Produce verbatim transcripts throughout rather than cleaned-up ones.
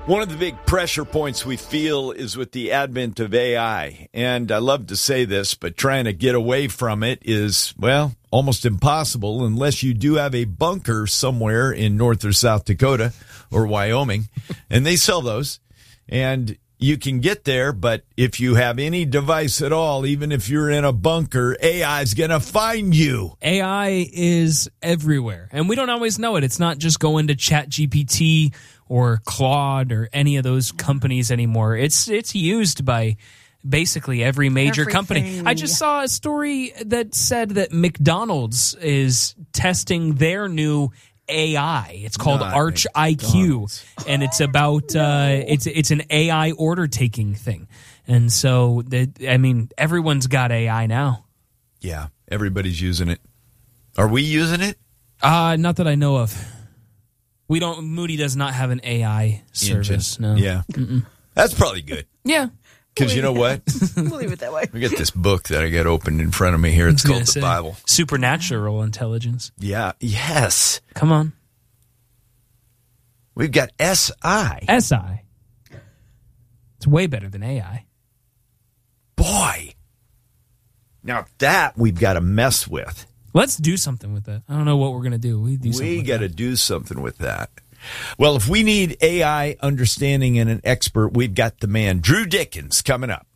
One of the big pressure points we feel is with the advent of A I. And I love to say this, but trying to get away from it is, well, almost impossible unless you do have a bunker somewhere in North or South Dakota or Wyoming. And they sell those. And you can get there, but if you have any device at all, even if you're in a bunker, A I is going to find you. A I is everywhere, and we don't always know it. It's not just going to Chat G P T or Claude or any of those companies anymore. It's it's used by basically every major Everything. company. I just saw a story that said that McDonald's is testing their new A I. It's called Not Arch I Q, McDonald's. and it's about uh, it's it's an A I order taking thing. And so, the, I mean, everyone's got A I now. Yeah, everybody's using it. Are we using it? Uh, not that I know of. We don't. Moody does not have an A I service. Engine. No. Yeah. Mm-mm. That's probably good. Yeah. Because you know what? We'll leave it that way. We got this book that I got opened in front of me here. It's I was called gonna the say, Bible. Supernatural intelligence. Yeah. Yes. Come on. We've got S I. S I. It's way better than A I. Boy. Now that we've got to mess with. Let's do something with that. I don't know what we're going to do. We do something We with got to that. do something with that. Well, if we need A I understanding and an expert, we've got the man, Drew Dickens, coming up.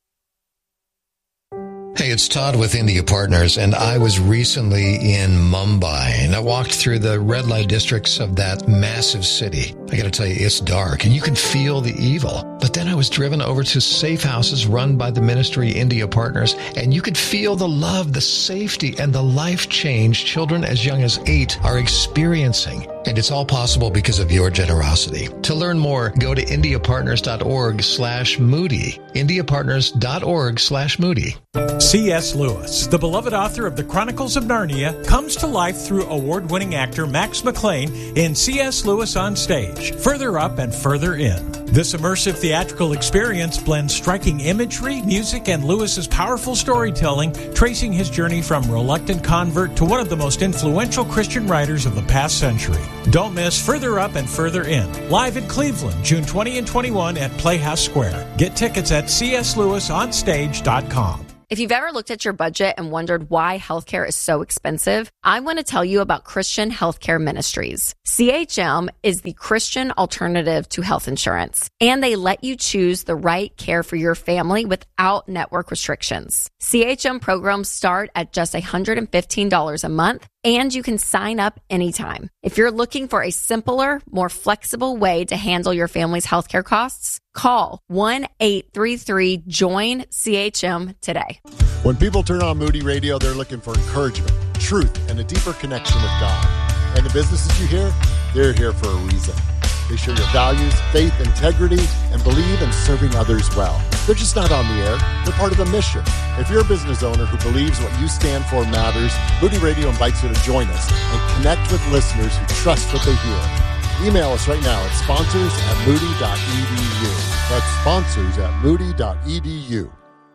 Hey, it's Todd with India Partners, and I was recently in Mumbai, and I walked through the red light districts of that massive city. I got to tell you, it's dark, and you can feel the evil. But then I was driven over to safe houses run by the ministry India Partners, and you could feel the love, the safety, and the life change children as young as eight are experiencing. And it's all possible because of your generosity. To learn more, go to indiapartners.org slash Moody. indiapartners.org slash Moody. C S. Lewis, the beloved author of The Chronicles of Narnia, comes to life through award-winning actor Max McClain in C S. Lewis on Stage, Further Up and Further In. This immersive theatrical experience blends striking imagery, music, and Lewis's powerful storytelling, tracing his journey from reluctant convert to one of the most influential Christian writers of the past century. Don't miss Further Up and Further In, live in Cleveland, June twentieth and twenty-first at Playhouse Square. Get tickets at c s lewis on stage dot com. If you've ever looked at your budget and wondered why healthcare is so expensive, I want to tell you about Christian Healthcare Ministries. C H M is the Christian alternative to health insurance, and they let you choose the right care for your family without network restrictions. C H M programs start at just one hundred fifteen dollars a month, and you can sign up anytime. If you're looking for a simpler, more flexible way to handle your family's healthcare costs, call one eight three three join C H M today. When people turn on Moody Radio, they're looking for encouragement, truth, and a deeper connection with God. And the businesses you hear, they're here for a reason. They share your values, faith, integrity, and believe in serving others well. They're just not on the air. They're part of a mission. If you're a business owner who believes what you stand for matters, Moody Radio invites you to join us and connect with listeners who trust what they hear. Email us right now at sponsors at moody dot e d u. That's sponsors at moody dot e d u.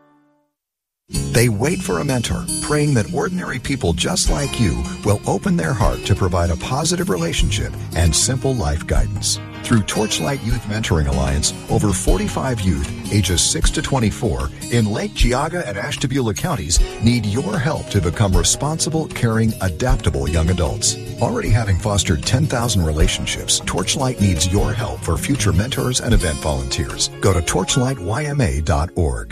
They wait for a mentor, praying that ordinary people just like you will open their heart to provide a positive relationship and simple life guidance. Through Torchlight Youth Mentoring Alliance, over forty-five youth, ages six to twenty-four, in Lake Geauga and Ashtabula counties need your help to become responsible, caring, adaptable young adults. Already having fostered ten thousand relationships, Torchlight needs your help for future mentors and event volunteers. Go to torchlight y m a dot org.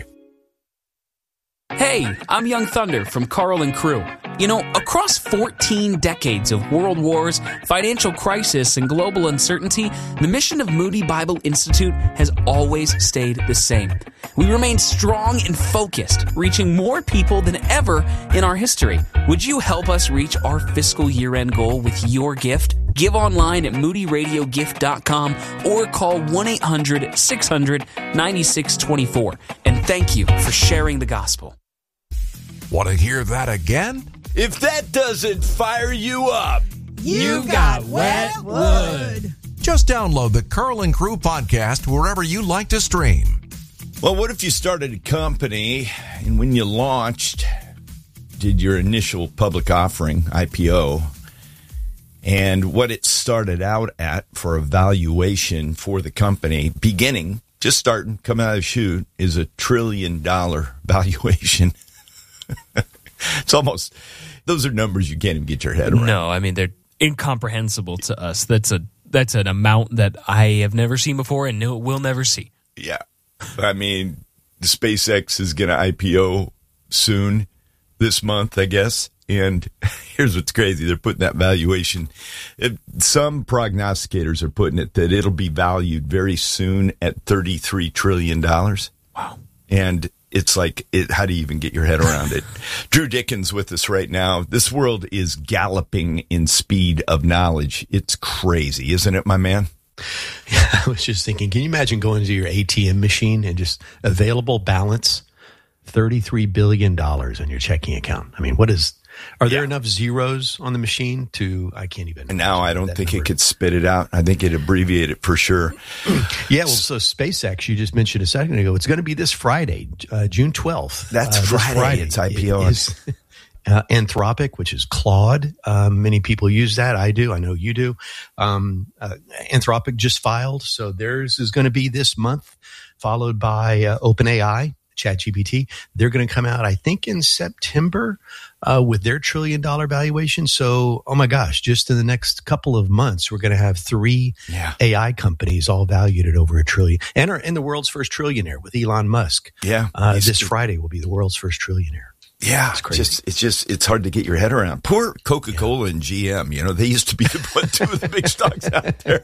Hey, I'm Young Thunder from Carl and Crew. You know, across fourteen decades of world wars, financial crisis, and global uncertainty, the mission of Moody Bible Institute has always stayed the same. We remain strong and focused, reaching more people than ever in our history. Would you help us reach our fiscal year-end goal with your gift? Give online at moody radio gift dot com or call one eight hundred six hundred nine six two four. And thank you for sharing the gospel. Want to hear that again? If that doesn't fire you up, you got wet wood. Just download the Curl and Crew podcast wherever you like to stream. Well, what if you started a company and when you launched, did your initial public offering, I P O, And what it started out at for a valuation for the company, beginning, just starting, coming out of the chute, is a trillion dollar valuation. It's almost, those are numbers you can't even get your head around. No, I mean, they're incomprehensible to us. That's a that's an amount that I have never seen before and no, will never see. Yeah. I mean, SpaceX is going to I P O soon this month, I guess. And here's what's crazy. They're putting that valuation. It, some prognosticators are putting it that it'll be valued very soon at thirty-three trillion dollars. Wow. And it's like, it, how do you even get your head around it? Drew Dickens with us right now. This world is galloping in speed of knowledge. It's crazy, isn't it, my man? Yeah, I was just thinking, can you imagine going to your A T M machine and just available balance, thirty-three billion dollars on your checking account? I mean, what is, are there yeah. enough zeros on the machine to, I can't even. And now I don't think number. It could spit it out. I think it abbreviate it for sure. Yeah, well, so SpaceX, you just mentioned a second ago, it's going to be this Friday, uh, June twelfth. That's uh, Friday. Friday. It's I P O. It is, uh, Anthropic, which is Claude. Um, many people use that. I do. I know you do. Um, uh, Anthropic just filed. So theirs is going to be this month, followed by uh, OpenAI, ChatGPT. They're going to come out, I think, in September uh, with their trillion dollar valuation. So, oh my gosh, just in the next couple of months, we're going to have three yeah. A I companies all valued at over a trillion, and are in the world's first trillionaire with Elon Musk. Yeah, uh, this Friday will be the world's first trillionaire. Yeah, it's crazy. Just, it's just it's hard to get your head around. Poor Coca-Cola yeah. and G M. You know, they used to be the two of the big stocks out there.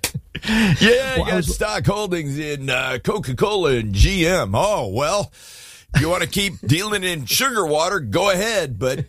Yeah, well, I got was, stock holdings in uh, Coca-Cola and G M. Oh, well, if you want to keep dealing in sugar water, go ahead. But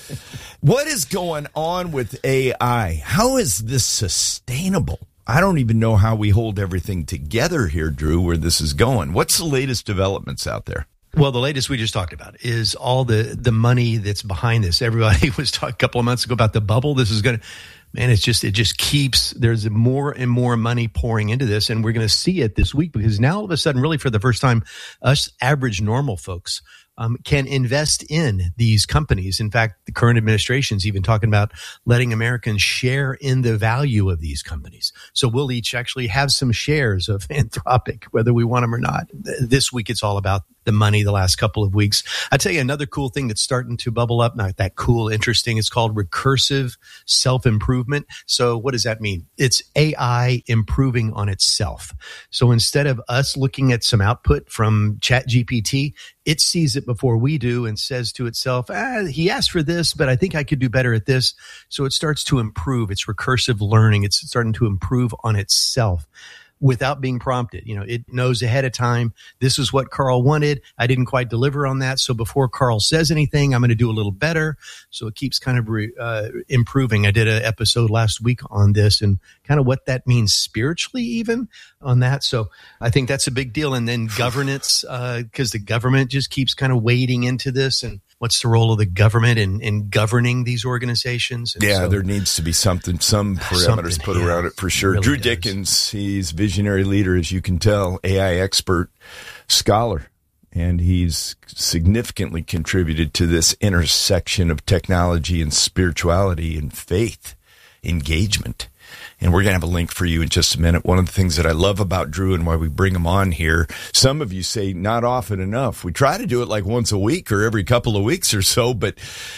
what is going on with A I? How is this sustainable? I don't even know how we hold everything together here, Drew, where this is going. What's the latest developments out there? Well, the latest we just talked about is all the, the money that's behind this. Everybody was talking a couple of months ago about the bubble. This is going to, man, it's just, it just keeps, there's more and more money pouring into this. And we're going to see it this week because now all of a sudden, really for the first time, us average normal folks um, can invest in these companies. In fact, the current administration is even talking about letting Americans share in the value of these companies. So we'll each actually have some shares of Anthropic, whether we want them or not. This week, it's all about the money the last couple of weeks. I tell you another cool thing that's starting to bubble up, not that cool, interesting. It's called recursive self-improvement. So what does that mean? It's A I improving on itself. So instead of us looking at some output from ChatGPT, it sees it before we do and says to itself, ah, he asked for this, but I think I could do better at this. So it starts to improve. It's recursive learning. It's starting to improve on itself without being prompted. You know, it knows ahead of time, this is what Carl wanted. I didn't quite deliver on that. So before Carl says anything, I'm going to do a little better. So it keeps kind of re, uh, improving. I did an episode last week on this and kind of what that means spiritually even on that. So I think that's a big deal. And then governance, uh, because the government just keeps kind of wading into this. And what's the role of the government in, in governing these organizations? And yeah, so, there needs to be something, some parameters put yeah, around it for sure. Really Drew does. Dickens, he's visionary leader, as you can tell, A I expert, scholar, and he's significantly contributed to this intersection of technology and spirituality and faith engagement. And we're going to have a link for you in just a minute. One of the things that I love about Drew and why we bring him on here, some of you say not often enough. We try to do it like once a week or every couple of weeks or so, but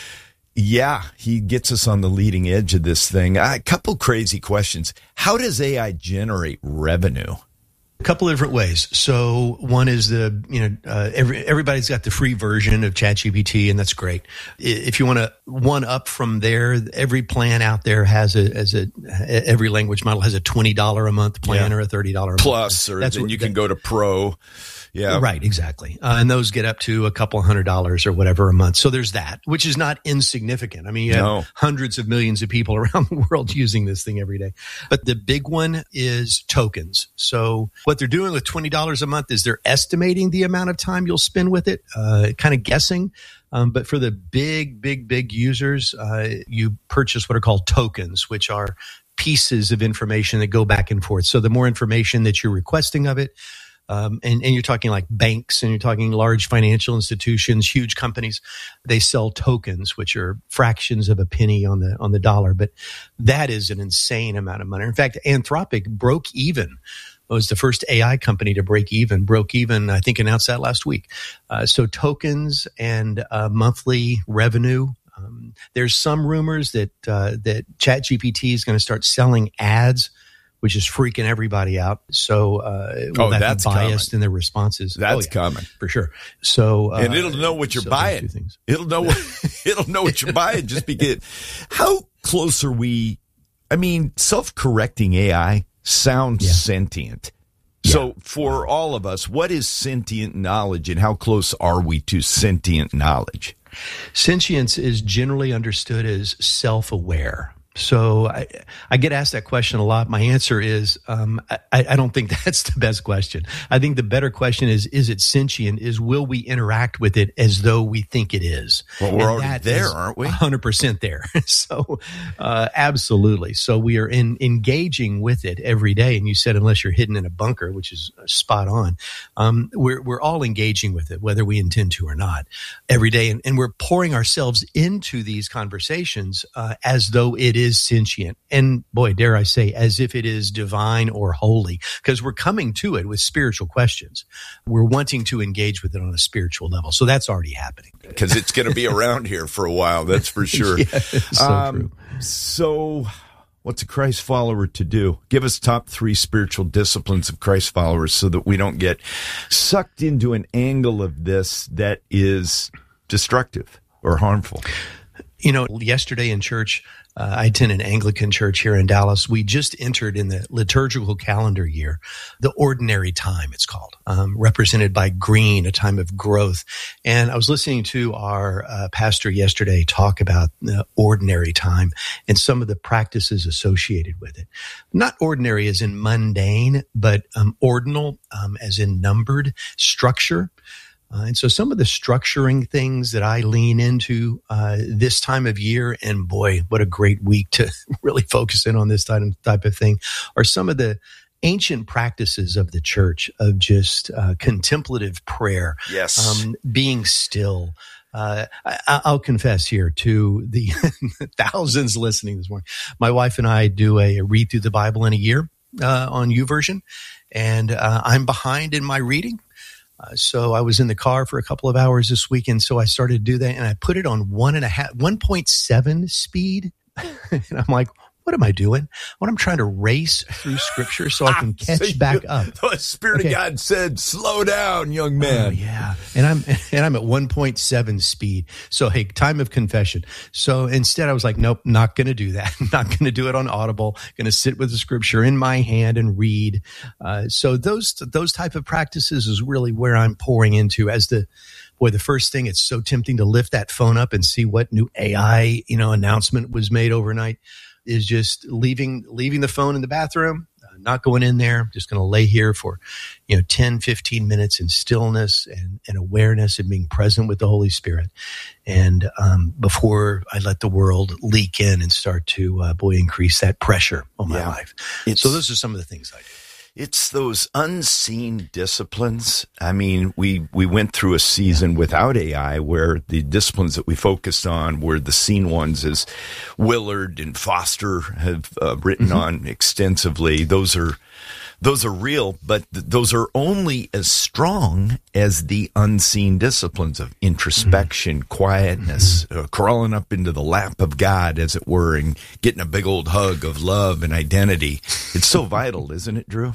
yeah, he gets us on the leading edge of this thing. A couple crazy questions. How does A I generate revenue? A couple of different ways. So one is the, you know, uh, every, everybody's got the free version of ChatGPT, and that's great. If you want to one up from there, every plan out there has a, as a, every language model has a twenty dollars a month plan yeah. or a thirty dollars a month. Plus, or that's then you that, can go to Pro. Yeah. Right, exactly. Uh, and those get up to a couple hundred dollars or whatever a month. So there's that, which is not insignificant. I mean, you have no. hundreds of millions of people around the world using this thing every day. But the big one is tokens. So what they're doing with twenty dollars a month is they're estimating the amount of time you'll spend with it, uh, kind of guessing. Um, but for the big, big, big users, uh, you purchase what are called tokens, which are pieces of information that go back and forth. So the more information that you're requesting of it, Um, and, and you're talking like banks, and you're talking large financial institutions, huge companies. They sell tokens, which are fractions of a penny on the on the dollar. But that is an insane amount of money. In fact, Anthropic broke even. It was the first A I company to break even, broke even, I think announced that last week. Uh, so tokens and uh, monthly revenue. Um, there's some rumors that uh, that ChatGPT is going to start selling ads, which is freaking everybody out. So uh, will oh, that that's be biased coming. in their responses? That's oh, yeah, coming for sure. So uh, and it'll know what you're so buying. It'll know what, it'll know what you're buying. Just because. How close are we? I mean, self-correcting A I sounds yeah. sentient. Yeah. So for all of us, what is sentient knowledge, and how close are we to sentient knowledge? Sentience is generally understood as self-aware. So I, I get asked that question a lot. My answer is um, I, I don't think that's the best question. I think the better question is, is it sentient? Is will we interact with it as though we think it is? Well, we're and already there, aren't we? one hundred percent there. So uh, absolutely. So we are in engaging with it every day. And you said unless you're hidden in a bunker, which is spot on, um, we're, we're all engaging with it, whether we intend to or not, every day. And, and we're pouring ourselves into these conversations uh, as though it is is sentient, and boy, dare I say, as if it is divine or holy, because we're coming to it with spiritual questions. We're wanting to engage with it on a spiritual level. So that's already happening. Because it's going to be around here for a while, that's for sure. Yeah, so um, true. So what's a Christ follower to do? Give us top three spiritual disciplines of Christ followers so that we don't get sucked into an angle of this that is destructive or harmful. You know, yesterday in church, uh, I attend an Anglican church here in Dallas. We just entered in the liturgical calendar year, the ordinary time, it's called, um, represented by green, a time of growth. And I was listening to our uh, pastor yesterday talk about the ordinary time and some of the practices associated with it. Not ordinary as in mundane, but um, ordinal um, as in numbered, structure. Uh, and so some of the structuring things that I lean into uh, this time of year, and boy, what a great week to really focus in on this type of, type of thing, are some of the ancient practices of the church of just uh, contemplative prayer. Yes. Um, being still. Uh, I, I'll confess here to the thousands listening this morning. My wife and I do a read through the Bible in a year uh, on YouVersion, and uh, I'm behind in my reading. Uh, so I was in the car for a couple of hours this weekend. So I started to do that, and I put it on one and a half, one point seven speed. And I'm like, what am I doing? When I'm trying to race through scripture so I can catch so back up. The Spirit okay. of God said, slow down, young man. Oh, yeah. And I'm, and I'm at one point seven speed. So, hey, time of confession. So instead I was like, nope, not going to do that. Not going to do it on Audible. Going to sit with the scripture in my hand and read. Uh, so those, those type of practices is really where I'm pouring into as the, boy, the first thing, it's so tempting to lift that phone up and see what new A I, you know, announcement was made overnight. Is just leaving leaving the phone in the bathroom, uh, not going in there, just going to lay here for, you know, ten, fifteen minutes in stillness and, and awareness and being present with the Holy Spirit. And um, before I let the world leak in and start to, uh, boy, increase that pressure on my yeah. life. So those are some of the things I do. It's those unseen disciplines. I mean, we, we went through a season without A I where the disciplines that we focused on were the seen ones, as Willard and Foster have uh, written mm-hmm. on extensively. Those are those are real, but th- those are only as strong as the unseen disciplines of introspection, mm-hmm. quietness, mm-hmm. Uh, crawling up into the lap of God, as it were, and getting a big old hug of love and identity. It's so vital, isn't it, Drew?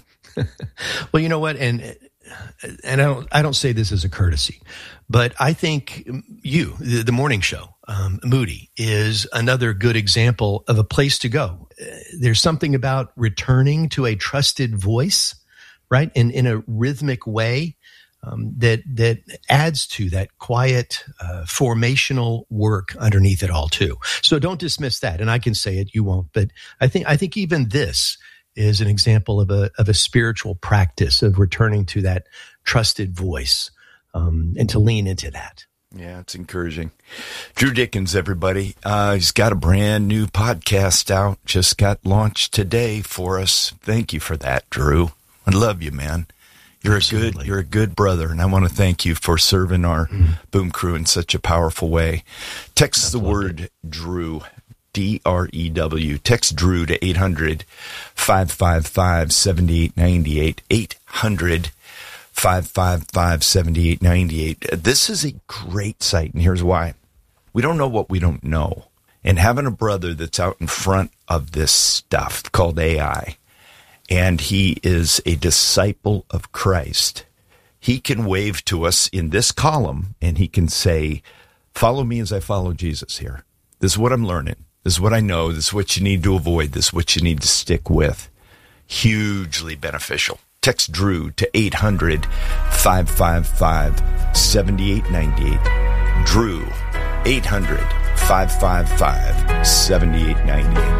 Well, you know what? And and I don't I don't say this as a courtesy, but I think you, the, the morning show, um, Moody, is another good example of a place to go. There's something about returning to a trusted voice, right? In in a rhythmic way um, that that adds to that quiet uh, formational work underneath it all too. So don't dismiss that. And I can say it, you won't. But I think I think even this is an example of a of a spiritual practice of returning to that trusted voice um, and to lean into that. Yeah, it's encouraging. Drew Dickens, everybody. Uh, he's got a brand new podcast out. Just got launched today for us. Thank you for that, Drew. I love you, man. You're Absolutely. a good, you're a good brother, and I want to thank you for serving our mm-hmm. Boom Crew in such a powerful way. Text That's the word it. Drew, D R E W. Text Drew to eight hundred, five five five, seven eight nine eight, eight hundred, five five five, seven eight nine eight. This is a great site, and here's why. We don't know what we don't know. And having a brother that's out in front of this stuff called A I, and he is a disciple of Christ, he can wave to us in this column, and he can say, follow me as I follow Jesus here. This is what I'm learning. This is what I know. This is what you need to avoid. This is what you need to stick with. Hugely beneficial. Text Drew to eight hundred, five five five, seven eight nine eight. Drew, eight hundred, five five five, seven eight nine eight.